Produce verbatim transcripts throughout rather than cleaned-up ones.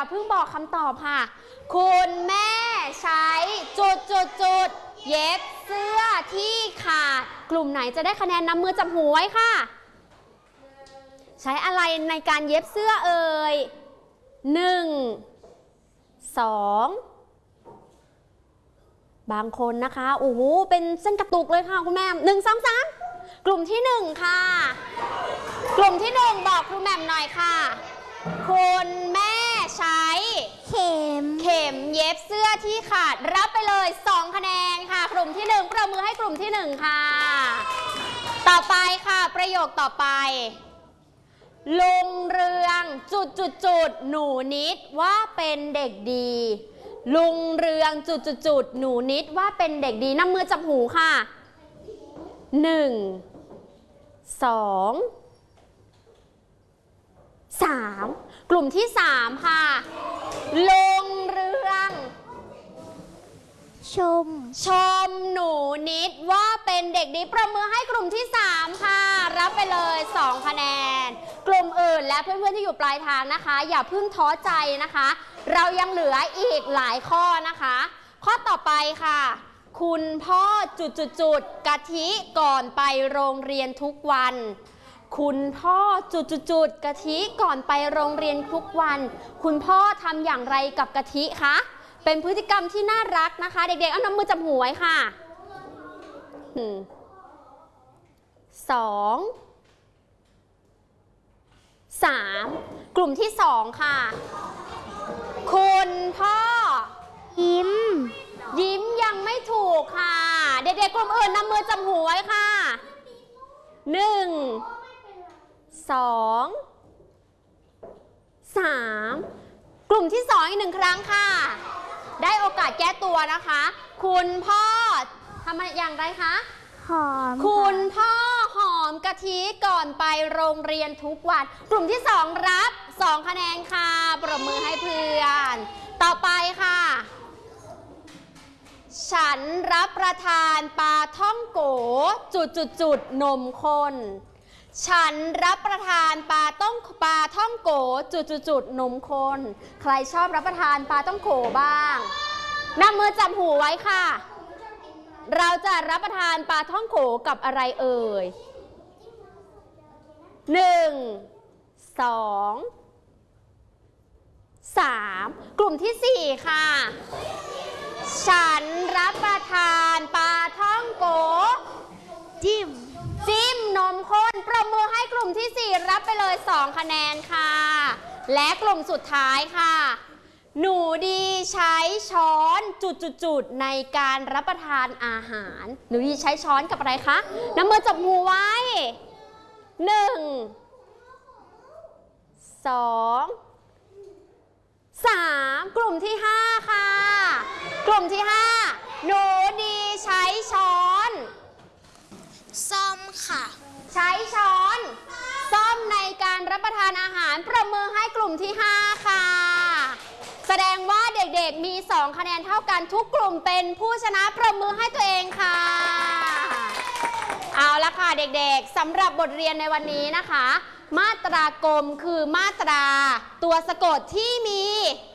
าเพิ่งบอกคำตอบค่ะคุณแม่ใช้จุดจุดจุดเย็บเสื้อที่ขาดกลุ่มไหนจะได้คะแนนนำมือจับหูไว้ค่ะใช้อะไรในการเย็บเสื้อเอ่ยหนึ่งสองบางคนนะคะโอ้โหเป็นเส้นกระตุกเลยค่ะคุณแม่หนึ่งสองสามกลุ่มที่หนึ่งค่ะกลุ่มที่หนึ่งบอกครูแหม่มหน่อยค่ะคุณแม่ใช้เข็มเข็มเย็บเสื้อที่ขาดรับไปเลยสองคะแนนค่ะกลุ่มที่หนึ่งประมือให้กลุ่มที่หนึ่งค่ะต่อไปค่ะประโยคต่อไปลุงเรืองจุดจุดจุดหนูนิดว่าเป็นเด็กดีลุงเรืองจุดจุดจุดหนูนิดว่าเป็นเด็กดีนำมือจับหูค่ะหนึ่งสองสามกลุ่มที่สามค่ะลุงเรืองชมชมหนูนิดว่าเป็นเด็กดีประมือให้กลุ่มที่สามค่ะรับไปเลยสองคะแนนกลุ่มอื่นและเพื่อนๆที่อยู่ปลายทางนะคะอย่าเพิ่งท้อใจนะคะเรายังเหลืออีกหลายข้อนะคะข้อต่อไปค่ะคุณพ่อจุดจุดจุดกะทิก่อนไปโรงเรียนทุกวันคุณพ่อจุดจุดจุดกะทิก่อนไปโรงเรียนทุกวันคุณพ่อทำอย่างไรกับกะทิคะเป็นพฤติกรรมที่น่ารักนะคะเด็กๆเอาน้ำมือจับหูไว้ค่ะสองสามกลุ่มที่สองค่ะคุณพ่อยิ้มยิ้มยังไม่ถูกค่ะเด็กๆกลุ่มอื่นนำมือจับหูไว้ค่ะหนึ่งสองสามกลุ่มที่สองอีกหนึ่งครั้งค่ะได้โอกาสแก้ตัวนะคะคุณพ่อทำอย่างไรคะหอมคุณพ่อหอมกะทิก่อนไปโรงเรียนทุกวันกลุ่มที่สองรับสองคะแนนค่ะปรบมือให้เพื่อนต่อไปค่ะฉันรับประทานปลาท่องโกจุดจุดจุดนมข้นฉันรับประทานปลาต้องปลาท่องโกจุดจุดจุดนมข้นใครชอบรับประทานปลาต้องโกบ้างนำมือจับหูไว้ค่ะเราจะรับประทานปลาท่องโกกับอะไรเอ่ยหนึ่งสองสามกลุ่มที่สี่ค่ะฉันรับประทานปลาท่องโกจิ้มจิ้มนมข้นปรบมือให้กลุ่มที่สี่รับไปเลยสองคะแนนค่ะและกลุ่มสุดท้ายค่ะหนูดีใช้ช้อนจุดๆๆในการรับประทานอาหารหนูดีใช้ช้อนกับอะไรคะน้ำมือจับหูไว้หนึ่งสองสามกลุ่มที่ห้าค่ะกลุ่มที่ห้าหนูดีใช้ช้อนส้อมค่ะใช้ช้อนส้อมในการรับประทานอาหารประมือให้กลุ่มที่ห้าค่ะแสดงว่าเด็กๆมีสองคะแนนเท่ากันทุกกลุ่มเป็นผู้ชนะประมือให้ตัวเองค่ะเอาละค่ะเด็กๆสำหรับบทเรียนในวันนี้นะคะมาตรากลมคือมาตราตัวสะกดที่มี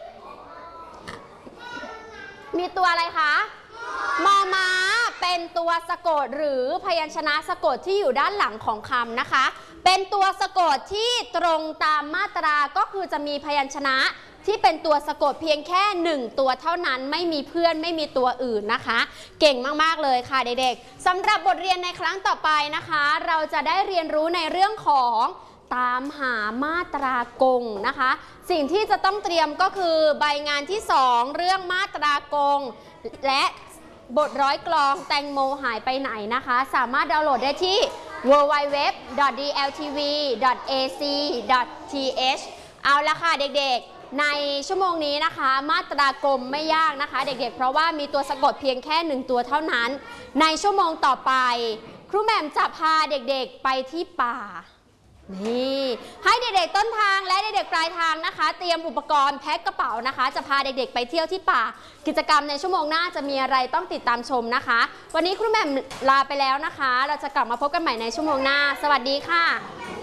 มีตัวอะไรคะมอม้าเป็นตัวสะกดหรือพยัญชนะสะกดที่อยู่ด้านหลังของคำนะคะเป็นตัวสะกดที่ตรงตามมาตราก็คือจะมีพยัญชนะที่เป็นตัวสะกดเพียงแค่หนึ่งตัวเท่านั้นไม่มีเพื่อนไม่มีตัวอื่นนะคะเก่งมากๆเลยค่ะเด็กๆสำหรับบทเรียนในครั้งต่อไปนะคะเราจะได้เรียนรู้ในเรื่องของตามหามาตรากงนะคะสิ่งที่จะต้องเตรียมก็คือใบงานที่สองเรื่องมาตรากงและบทร้อยกลองแตงโมหายไปไหนนะคะสามารถดาวน์โหลดได้ที่ ดับเบิลยู ดับเบิลยู ดับเบิลยู ดอท ดี แอล ที วี ดอท เอ ซี ดอท ที เอช เอาละค่ะเด็กๆในชั่วโมงนี้นะคะมาตรากลมไม่ยากนะคะเด็กๆเพราะว่ามีตัวสะกดเพียงแค่หนึ่งตัวเท่านั้นในชั่วโมงต่อไปครูแหม่มจะพาเด็กๆไปที่ป่านี่ให้เด็กๆต้นทางและเด็กๆปลายทางนะคะเตรียมอุปกรณ์แพ็คกระเป๋านะคะจะพาเด็กๆไปเที่ยวที่ป่ากิจกรรมในชั่วโมงหน้าจะมีอะไรต้องติดตามชมนะคะวันนี้ครูแหม่มลาไปแล้วนะคะเราจะกลับมาพบกันใหม่ในชั่วโมงหน้าสวัสดีค่ะ